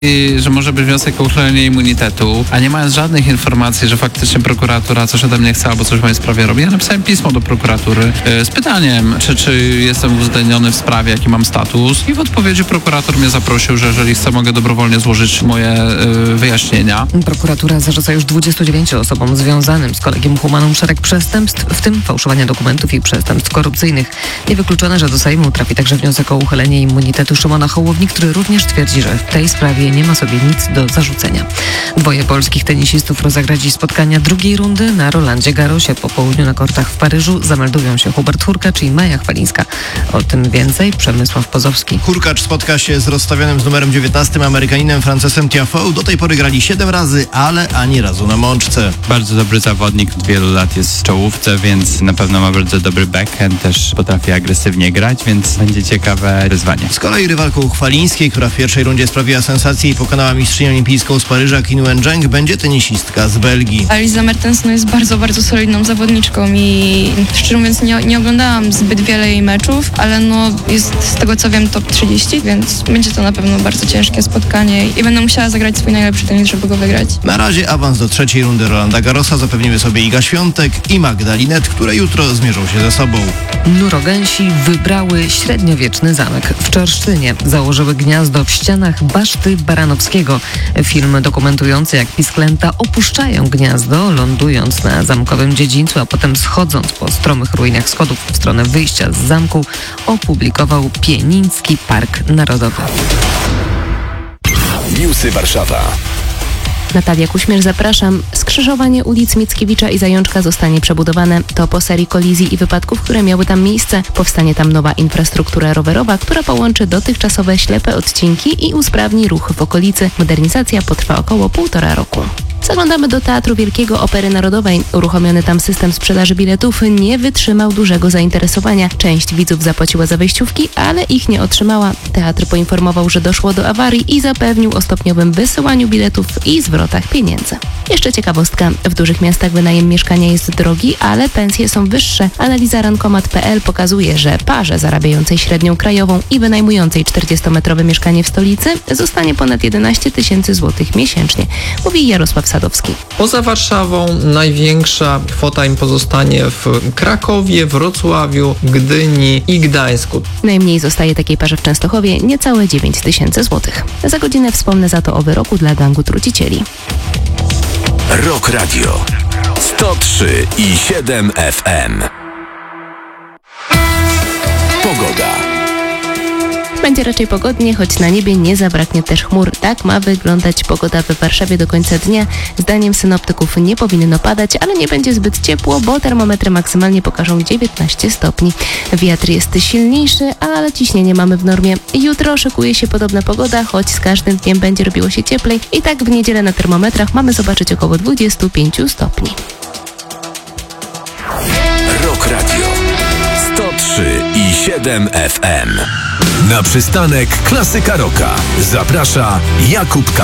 że może być wniosek o uchylenie immunitetu, a nie mając żadnych informacji, że faktycznie prokuratura coś ode mnie chce albo coś w mojej sprawie robi, ja napisałem pismo do prokuratury z pytaniem, czy jestem uwzględniony w sprawie, jaki mam status, i w odpowiedzi prokurator mnie zaprosił, że jeżeli chcę, mogę dobrowolnie złożyć moje wyjaśnienia. Prokuratura zarzuca już 29 osobom związanym z Collegium Humanum szereg przestępstw, w tym fałszowania dokumentów i przestępstw korupcyjnych. Niewykluczone, że do Sejmu trafi także wniosek o uchylenie immunitetu Szymona Hołowni, który również twierdzi, że w tej sprawie nie ma sobie nic do zarzucenia. Dwoje polskich tenisistów rozegra dziś spotkania drugiej rundy na Rolandzie Garrosie. Po południu na kortach w Paryżu zameldują się Hubert Hurkacz i Maja Chwalińska. O tym więcej Przemysław Pozowski. Hurkacz spotka się z rozstawionym z numerem 19 Amerykaninem Francesem Tiafoe. Do tej pory grali 7 razy, ale ani razu na mączce. Bardzo dobry zawodnik, od wielu lat jest w czołówce, więc na pewno ma bardzo dobry backhand, też potrafi agresywnie grać, więc będzie ciekawe wyzwanie. Z kolei rywalką Chwalińskiej, która w pierwszej rundzie sprawiła sensację i pokonała mistrzynię olimpijską z Paryża Qin Wencheng, będzie tenisistka z Belgii. Lisa Mertens jest bardzo, bardzo solidną zawodniczką i szczerze mówiąc nie oglądałam zbyt wiele jej meczów, ale jest z tego co wiem top 30, więc będzie to na pewno bardzo ciężkie spotkanie i będę musiała zagrać swój najlepszy tenis, żeby go wygrać. Na razie awans do trzeciej rundy Rolanda Garrosa zapewniły sobie Iga Świątek i Magda Linette, które jutro zmierzą się ze sobą. Nurogęsi wybrały średniowieczny zamek w Czorsztynie. Założyły gniazdo w ścianach baszty Baranowskiego. Film dokumentujący, jak pisklęta opuszczają gniazdo, lądując na zamkowym dziedzińcu, a potem schodząc po stromych ruinach schodów w stronę wyjścia z zamku, opublikował Pieniński Park Narodowy. Newsy Warszawa. Natalia Kuśmierz, zapraszam. Skrzyżowanie ulic Mickiewicza i Zajączka zostanie przebudowane. To po serii kolizji i wypadków, które miały tam miejsce. Powstanie tam nowa infrastruktura rowerowa, która połączy dotychczasowe ślepe odcinki i usprawni ruch w okolicy. Modernizacja potrwa około 1,5 roku. Zaglądamy do Teatru Wielkiego Opery Narodowej. Uruchomiony tam system sprzedaży biletów nie wytrzymał dużego zainteresowania. Część widzów zapłaciła za wejściówki, ale ich nie otrzymała. Teatr poinformował, że doszło do awarii i zapewnił o stopniowym wysyłaniu biletów i zwrotach pieniędzy. Jeszcze ciekawostka. W dużych miastach wynajem mieszkania jest drogi, ale pensje są wyższe. Analiza rankomat.pl pokazuje, że parze zarabiającej średnią krajową i wynajmującej 40-metrowe mieszkanie w stolicy zostanie ponad 11 000 złotych miesięcznie, mówi Jarosław Sadowski. Poza Warszawą największa kwota im pozostanie w Krakowie, Wrocławiu, Gdyni i Gdańsku. Najmniej zostaje takiej parze w Częstochowie, niecałe 9 000 złotych. Za godzinę wspomnę za to o wyroku dla gangu trucicieli. Rock Radio 103,7 FM. Pogoda. Będzie raczej pogodnie, choć na niebie nie zabraknie też chmur. Tak ma wyglądać pogoda w Warszawie do końca dnia. Zdaniem synoptyków nie powinno padać, ale nie będzie zbyt ciepło, bo termometry maksymalnie pokażą 19 stopni. Wiatr jest silniejszy, ale ciśnienie mamy w normie. Jutro szykuje się podobna pogoda, choć z każdym dniem będzie robiło się cieplej. I tak w niedzielę na termometrach mamy zobaczyć około 25 stopni. Rock Radio 103,7 FM. Na przystanek Klasyka Rocka zaprasza Jakub